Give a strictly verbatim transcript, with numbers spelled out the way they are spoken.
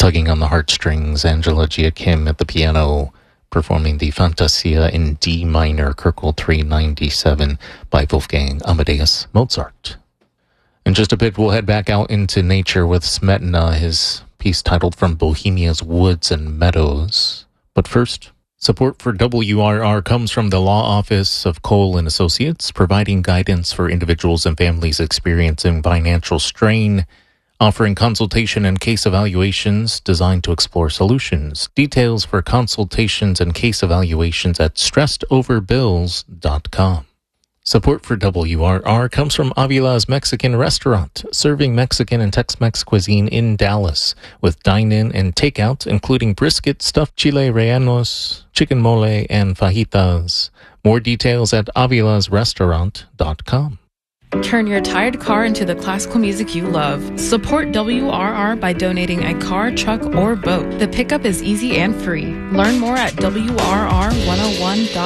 tugging on the heartstrings, Angela Gia Kim at the piano, performing the Fantasia in D minor, Köchel three ninety-seven by Wolfgang Amadeus Mozart. In just a bit, we'll head back out into nature with Smetana, his piece titled From Bohemia's Woods and Meadows. But first, support for W R R comes from the Law Office of Cole and Associates, providing guidance for individuals and families experiencing financial strain, offering consultation and case evaluations designed to explore solutions. Details for consultations and case evaluations at stressed over bills dot com. Support for W R R comes from Avila's Mexican Restaurant, serving Mexican and Tex-Mex cuisine in Dallas, with dine-in and takeout, including brisket, stuffed chile rellenos, chicken mole, and fajitas. More details at avilas restaurant dot com. Turn your tired car into the classical music you love. Support W R R by donating a car, truck, or boat. The pickup is easy and free. Learn more at W R R one oh one dot com.